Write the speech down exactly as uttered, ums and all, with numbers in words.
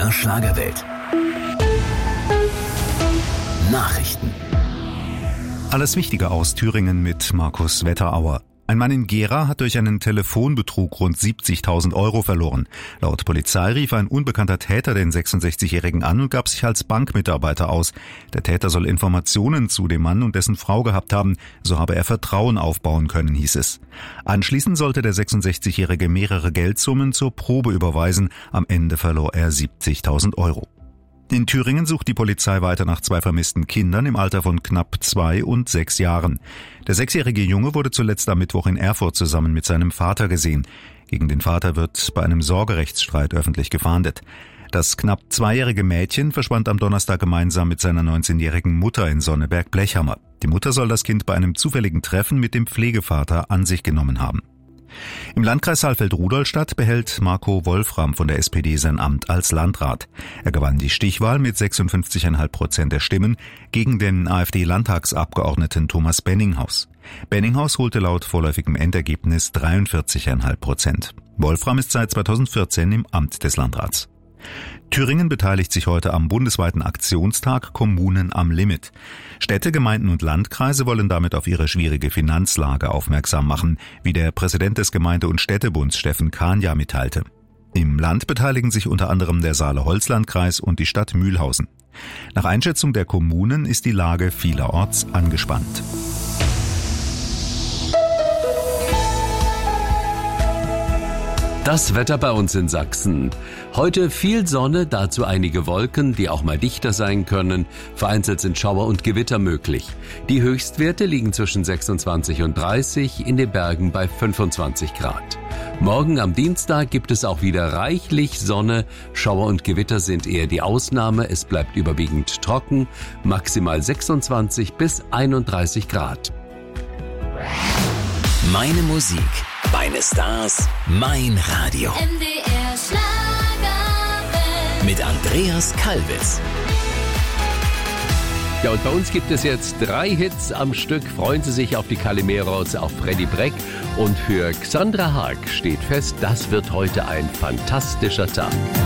der Schlagerwelt. Nachrichten. Alles Wichtige aus Thüringen mit Markus Wetterauer. Ein Mann in Gera hat durch einen Telefonbetrug rund siebzigtausend Euro verloren. Laut Polizei rief ein unbekannter Täter den sechsundsechzigjährigen an und gab sich als Bankmitarbeiter aus. Der Täter soll Informationen zu dem Mann und dessen Frau gehabt haben, so habe er Vertrauen aufbauen können, hieß es. Anschließend sollte der sechsundsechzigjährige mehrere Geldsummen zur Probe überweisen. Am Ende verlor er siebzigtausend Euro. In Thüringen sucht die Polizei weiter nach zwei vermissten Kindern im Alter von knapp zwei und sechs Jahren. Der sechsjährige Junge wurde zuletzt am Mittwoch in Erfurt zusammen mit seinem Vater gesehen. Gegen den Vater wird bei einem Sorgerechtsstreit öffentlich gefahndet. Das knapp zweijährige Mädchen verschwand am Donnerstag gemeinsam mit seiner neunzehnjährigen Mutter in Sonneberg-Blechhammer. Die Mutter soll das Kind bei einem zufälligen Treffen mit dem Pflegevater an sich genommen haben. Im Landkreis Saalfeld-Rudolstadt behält Marco Wolfram von der S P D sein Amt als Landrat. Er gewann die Stichwahl mit sechsundfünfzig Komma fünf Prozent der Stimmen gegen den AfD-Landtagsabgeordneten Thomas Benninghaus. Benninghaus holte laut vorläufigem Endergebnis dreiundvierzig Komma fünf Prozent. Wolfram ist seit zweitausendvierzehn im Amt des Landrats. Thüringen beteiligt sich heute am bundesweiten Aktionstag Kommunen am Limit. Städte, Gemeinden und Landkreise wollen damit auf ihre schwierige Finanzlage aufmerksam machen, wie der Präsident des Gemeinde- und Städtebunds Steffen Kania mitteilte. Im Land beteiligen sich unter anderem der Saale-Holzland-Kreis und die Stadt Mühlhausen. Nach Einschätzung der Kommunen ist die Lage vielerorts angespannt. Das Wetter bei uns in Sachsen. Heute viel Sonne, dazu einige Wolken, die auch mal dichter sein können. Vereinzelt sind Schauer und Gewitter möglich. Die Höchstwerte liegen zwischen sechsundzwanzig und dreißig, in den Bergen bei fünfundzwanzig Grad. Morgen am Dienstag gibt es auch wieder reichlich Sonne. Schauer und Gewitter sind eher die Ausnahme. Es bleibt überwiegend trocken, maximal sechsundzwanzig bis einunddreißig Grad. Meine Musik, meine Stars, mein Radio. M D R Schlagerwelt. Mit Andreas Kalbitz. Ja, und bei uns gibt es jetzt drei Hits am Stück. Freuen Sie sich auf die Calimeros, auf Freddy Breck. Und für Xandra Haag steht fest, das wird heute ein fantastischer Tag.